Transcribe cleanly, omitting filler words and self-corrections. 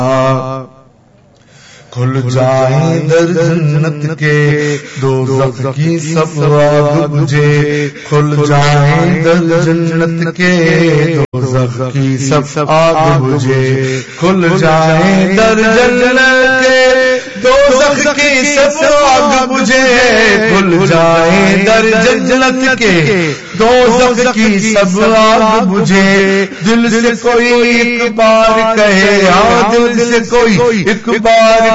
खुल जाए दर जन्नत के दोज़ख की सब आग बुझे। खुल जाए दर जन्नत के दोज़ख की सब आग बुझे। खुल जाए दर जन्नत के दोज़ख की सब आग बुझे। खुल जाए दर जन्नत के दोज़ख की सब आग बुझे। दिल से कोई एक बार कहे, हाँ दिल से कोई एक बार